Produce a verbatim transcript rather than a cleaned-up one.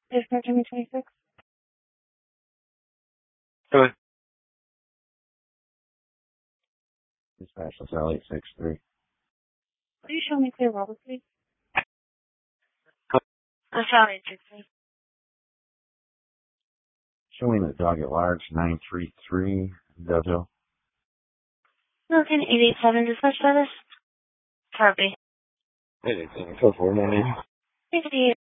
Dispatch Jimmy twenty-six. Go ahead. Dispatch LaSalle eight six three. Please show me clear Robert, please. LaSalle eight six three. Showing a dog at large nine three three. Dozo. Milton eight eight seven dispatch status. Harvey. eight eight seven, four four nine eight. sixty-eight.